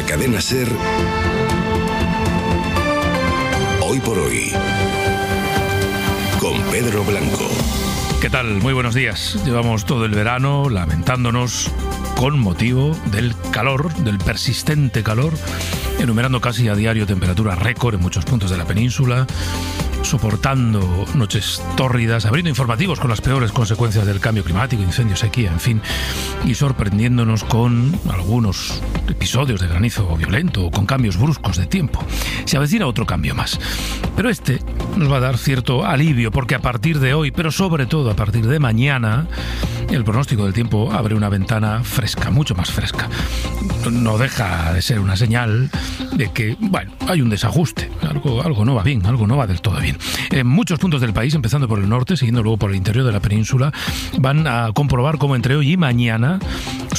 cadena SER, Hoy por Hoy, con Pedro Blanco. ¿Qué tal? Muy buenos días. Llevamos todo el verano lamentándonos con motivo del calor, del persistente calor, enumerando casi a diario temperaturas récord en muchos puntos de la península, soportando noches tórridas, abriendo informativos con las peores consecuencias del cambio climático, incendios, sequía, en fin, y sorprendiéndonos con algunos episodios de granizo violento o con cambios bruscos de tiempo. Se avecina otro cambio más, pero este nos va a dar cierto alivio, porque a partir de hoy, pero sobre todo a partir de mañana, el pronóstico del tiempo abre una ventana fresca, mucho más fresca. No deja de ser una señal de que, bueno, hay un desajuste, algo no va bien, algo no va del todo bien. En muchos puntos del país, empezando por el norte, siguiendo luego por el interior de la península, van a comprobar cómo entre hoy y mañana